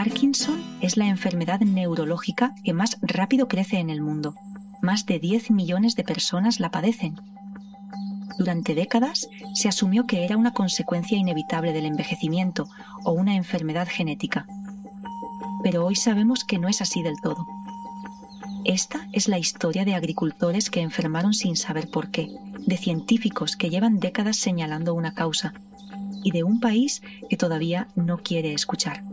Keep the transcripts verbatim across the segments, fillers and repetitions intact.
Parkinson es la enfermedad neurológica que más rápido crece en el mundo. Más de diez millones de personas la padecen. Durante décadas se asumió que era una consecuencia inevitable del envejecimiento o una enfermedad genética. Pero hoy sabemos que no es así del todo. Esta es la historia de agricultores que enfermaron sin saber por qué, de científicos que llevan décadas señalando una causa y de un país que todavía no quiere escuchar.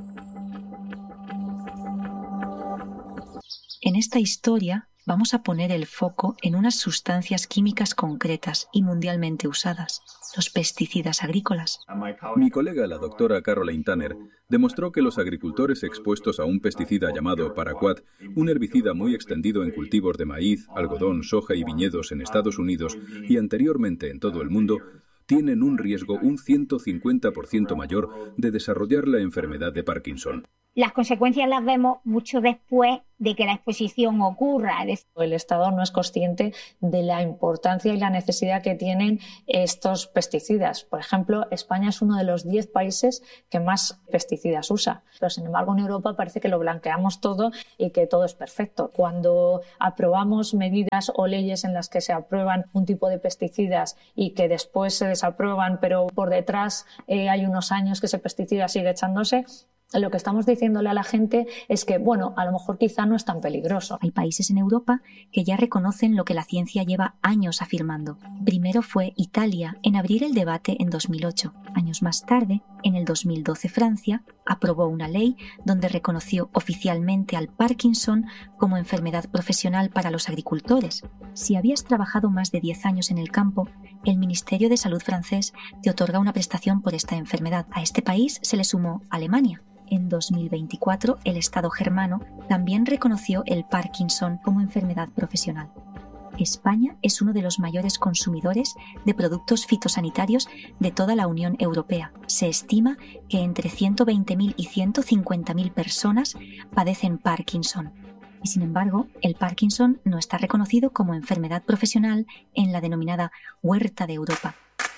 En esta historia vamos a poner el foco en unas sustancias químicas concretas y mundialmente usadas, los pesticidas agrícolas. Mi colega, la doctora Caroline Tanner, demostró que los agricultores expuestos a un pesticida llamado Paraquat, un herbicida muy extendido en cultivos de maíz, algodón, soja y viñedos en Estados Unidos y anteriormente en todo el mundo, tienen un riesgo un ciento cincuenta por ciento mayor de desarrollar la enfermedad de Parkinson. Las consecuencias las vemos mucho después de que la exposición ocurra. El Estado no es consciente de la importancia y la necesidad que tienen estos pesticidas. Por ejemplo, España es uno de los diez países que más pesticidas usa. Pero, sin embargo, en Europa parece que lo blanqueamos todo y que todo es perfecto. Cuando aprobamos medidas o leyes en las que se aprueban un tipo de pesticidas y que después se desaprueban, pero por detrás eh, hay unos años que ese pesticida sigue echándose, lo que estamos diciéndole a la gente es que, bueno, a lo mejor quizá no es tan peligroso. Hay países en Europa que ya reconocen lo que la ciencia lleva años afirmando. Primero fue Italia en abrir el debate en dos mil ocho. Años más tarde, en el dos mil doce, Francia aprobó una ley donde reconoció oficialmente al Parkinson como enfermedad profesional para los agricultores. Si habías trabajado más de diez años en el campo, el Ministerio de Salud francés te otorga una prestación por esta enfermedad. A este país se le sumó Alemania. En dos mil veinticuatro, el Estado germano también reconoció el Parkinson como enfermedad profesional. España es uno de los mayores consumidores de productos fitosanitarios de toda la Unión Europea. Se estima que entre ciento veinte mil y ciento cincuenta mil personas padecen Parkinson. Y sin embargo, el Parkinson no está reconocido como enfermedad profesional en la denominada Huerta de Europa.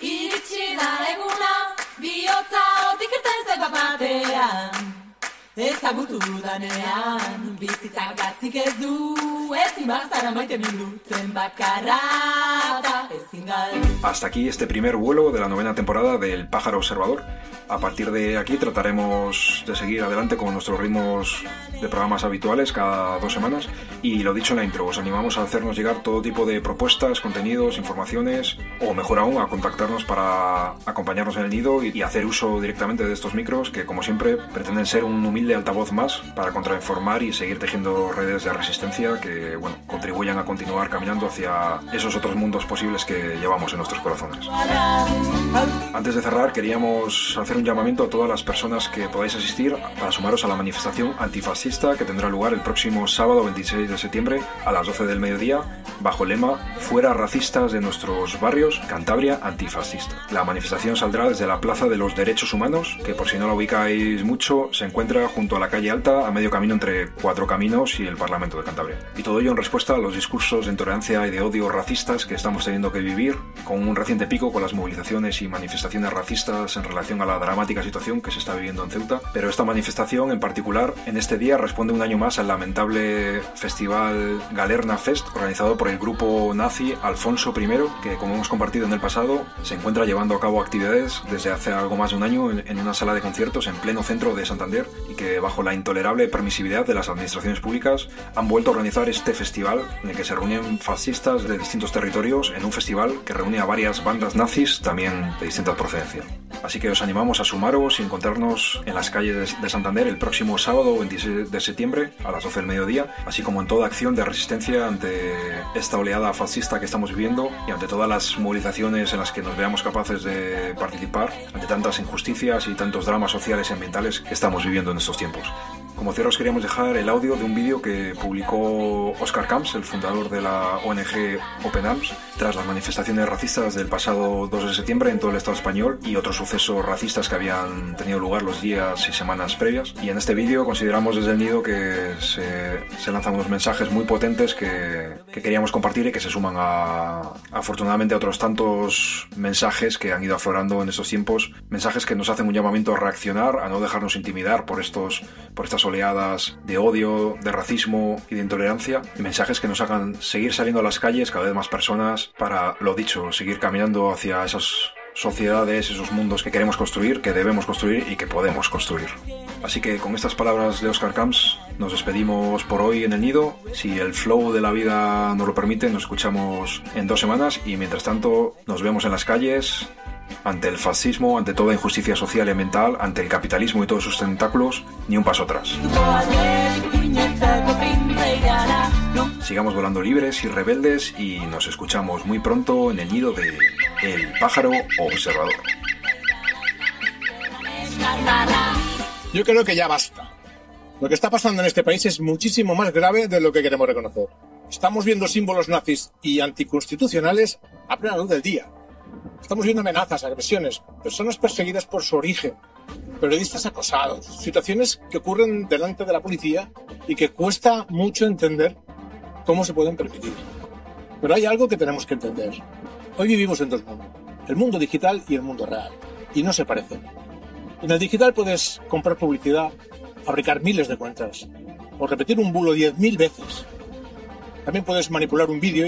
Ezagutu danean, bizitzak gatzik ez du, ezin bazara maite minduten bakarra, ezin gal. Hasta aquí este primer vuelo de la novena temporada del Pájaro Observador. A partir de aquí trataremos de seguir adelante con nuestros ritmos de programas habituales cada dos semanas. Y lo dicho en la intro, os animamos a hacernos llegar todo tipo de propuestas, contenidos, informaciones, o mejor aún, a contactarnos para acompañarnos en el nido y hacer uso directamente de estos micros que, como siempre, pretenden ser un humilde altavoz más para contrainformar y seguir tejiendo redes de resistencia que, bueno, contribuyan a continuar caminando hacia esos otros mundos posibles que llevamos en nuestros corazones. Antes de cerrar, queríamos hacer un llamamiento a todas las personas que podáis asistir para sumaros a la manifestación antifascista que tendrá lugar el próximo sábado veintiséis de septiembre a las doce del mediodía bajo el lema Fuera racistas de nuestros barrios, Cantabria antifascista. La manifestación saldrá desde la Plaza de los Derechos Humanos, que por si no la ubicáis mucho, se encuentra junto a la calle Alta, a medio camino entre Cuatro Caminos y el Parlamento de Cantabria. Y todo ello en respuesta a los discursos de intolerancia y de odio racistas que estamos teniendo que vivir, con un reciente pico con las movilizaciones y manifestaciones racistas en relación a la dramática situación que se está viviendo en Ceuta. Pero esta manifestación en particular, en este día, responde un año más al lamentable festival Galerna Fest, organizado por el grupo nazi Alfonso primero, que, como hemos compartido en el pasado, se encuentra llevando a cabo actividades desde hace algo más de un año en una sala de conciertos en pleno centro de Santander, y que, bajo la intolerable permisividad de las administraciones públicas, han vuelto a organizar este festival en el que se reúnen fascistas de distintos territorios en un festival que reúne a varias bandas nazis también de distinta procedencia. Así que os animamos a sumaros y encontrarnos en las calles de Santander el próximo sábado veintiséis de septiembre a las doce del mediodía, así como en toda acción de resistencia ante esta oleada fascista que estamos viviendo y ante todas las movilizaciones en las que nos veamos capaces de participar ante tantas injusticias y tantos dramas sociales y ambientales que estamos viviendo en estos tiempos. Como cierre os queríamos dejar el audio de un vídeo que publicó Óscar Camps, el fundador de la O N G Open Arms, tras las manifestaciones racistas del pasado dos de septiembre en todo el Estado español y otros sucesos racistas que habían tenido lugar los días y semanas previas. Y en este vídeo consideramos desde el Nido que se, se lanzan unos mensajes muy potentes que, que queríamos compartir y que se suman a, afortunadamente, a otros tantos mensajes que han ido aflorando en estos tiempos, mensajes que nos hacen un llamamiento a reaccionar, a no dejarnos intimidar por estos, por estas estas oleadas de odio, de racismo y de intolerancia, y mensajes que nos hagan seguir saliendo a las calles cada vez más personas para, lo dicho, seguir caminando hacia esas sociedades, esos mundos que queremos construir, que debemos construir y que podemos construir. Así que con estas palabras de Óscar Camps nos despedimos por hoy en El Nido. Si el flow de la vida nos lo permite, nos escuchamos en dos semanas y mientras tanto nos vemos en las calles ante el fascismo, ante toda injusticia social y ambiental, ante el capitalismo y todos sus tentáculos, ni un paso atrás. Sigamos volando libres y rebeldes y nos escuchamos muy pronto en el nido de El Pájaro Observador. Yo creo que ya basta. Lo que está pasando en este país es muchísimo más grave de lo que queremos reconocer. Estamos viendo símbolos nazis y anticonstitucionales a plena luz del día. Estamos viendo amenazas, agresiones, personas perseguidas por su origen, periodistas acosados, situaciones que ocurren delante de la policía y que cuesta mucho entender cómo se pueden permitir. Pero hay algo que tenemos que entender. Hoy vivimos en dos mundos, el mundo digital y el mundo real, y no se parecen. En el digital puedes comprar publicidad, fabricar miles de cuentas, o repetir un bulo diez mil veces. También puedes manipular un vídeo